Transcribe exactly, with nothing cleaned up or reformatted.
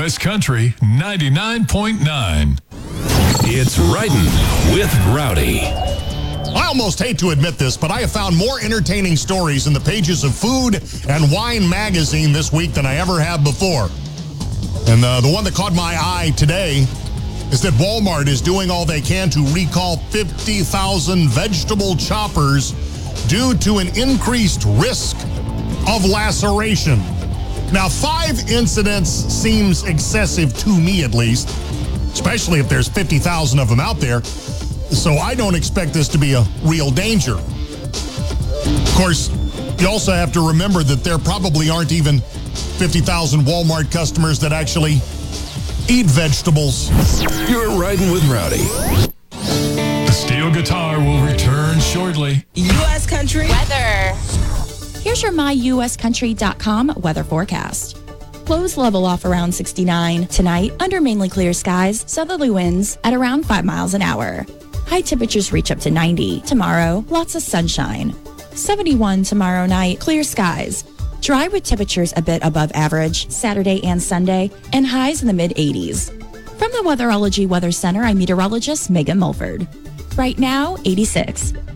S Country ninety-nine point nine. It's Riding with Rowdy. I almost hate to admit this, but I have found more entertaining stories in the pages of Food and Wine magazine this week than I ever have before. And uh, the one that caught my eye today is that Walmart is doing all they can to recall fifty thousand vegetable choppers due to an increased risk of laceration. Now, five incidents seems excessive to me, at least, especially if there's fifty thousand of them out there. So I don't expect this to be a real danger. Of course, you also have to remember that there probably aren't even fifty thousand Walmart customers that actually eat vegetables. You're Riding with Rowdy. The steel guitar will return shortly. U S Country weather. Here's your my U S country dot com weather forecast. Lows level off around sixty-nine. Tonight, under mainly clear skies, southerly winds at around five miles an hour. High temperatures reach up to ninety. Tomorrow, lots of sunshine. seventy-one tomorrow night, clear skies. Dry with temperatures a bit above average Saturday and Sunday, and highs in the mid-eighties. From the Weatherology Weather Center, I'm meteorologist Megan Mulford. Right now, eighty-six.